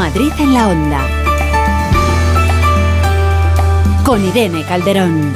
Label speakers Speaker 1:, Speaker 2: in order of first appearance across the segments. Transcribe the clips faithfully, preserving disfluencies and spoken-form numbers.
Speaker 1: Madrid en la Onda. Con Irene Calderón.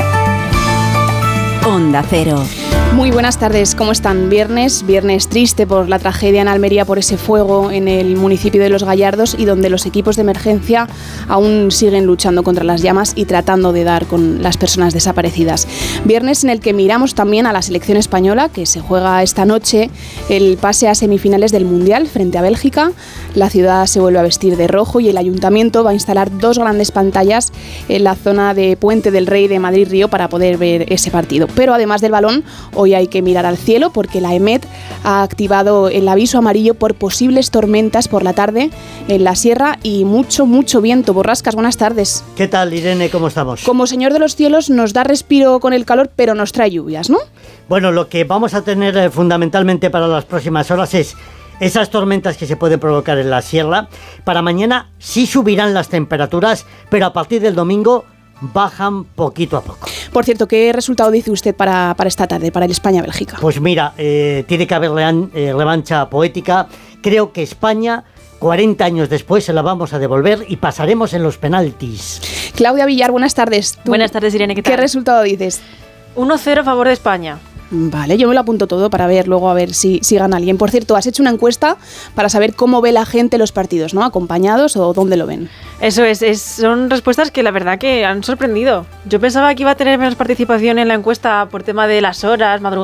Speaker 1: Onda Cero.
Speaker 2: Muy buenas tardes, ¿cómo están? Viernes, viernes triste por la tragedia en Almería por ese fuego en el municipio de Los Gallardos y donde los equipos de emergencia aún siguen luchando contra las llamas y tratando de dar con las personas desaparecidas. Viernes en el que miramos también a la selección española que se juega esta noche el pase a semifinales del Mundial frente a Bélgica. La ciudad se vuelve a vestir de rojo y el ayuntamiento va a instalar dos grandes pantallas en la zona de Puente del Rey de Madrid-Río para poder ver ese partido. Pero además del balón, hoy hay que mirar al cielo porque la EMET ha activado el aviso amarillo por posibles tormentas por la tarde en la sierra y mucho, mucho viento. Borrascas, buenas tardes.
Speaker 3: ¿Qué tal, Irene? ¿Cómo estamos?
Speaker 2: Como señor de los cielos nos da respiro con el calor, pero nos trae lluvias, ¿no?
Speaker 3: Bueno, lo que vamos a tener eh, fundamentalmente para las próximas horas es esas tormentas que se pueden provocar en la sierra. Para mañana sí subirán las temperaturas, pero a partir del domingo bajan poquito a poco.
Speaker 2: Por cierto, ¿qué resultado dice usted para, para esta tarde, para el España-Bélgica?
Speaker 3: Pues mira, eh, tiene que haber rean, eh, revancha poética. Creo que España, cuarenta años después, se la vamos a devolver y pasaremos en los penaltis.
Speaker 2: Claudia Villar, buenas tardes. ¿Tú
Speaker 4: buenas tardes, Irene, ¿qué tal?
Speaker 2: ¿Qué resultado dices?
Speaker 4: uno cero a favor de España.
Speaker 2: Vale, yo me lo apunto todo para ver luego a ver si, si gana alguien. Por cierto, has hecho una encuesta para saber cómo ve la gente los partidos, ¿no? ¿Acompañados o dónde lo ven?
Speaker 4: Eso es, es son respuestas que la verdad que han sorprendido. Yo pensaba que iba a tener menos participación en la encuesta por tema de las horas, madrugadas.